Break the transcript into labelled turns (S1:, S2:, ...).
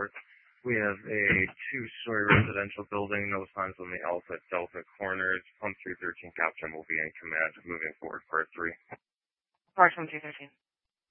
S1: forth. We have a two-story residential building, no signs on the Alpha Delta corners. Plum 313 Captain will be in command moving forward, part 3.
S2: Apart from 213.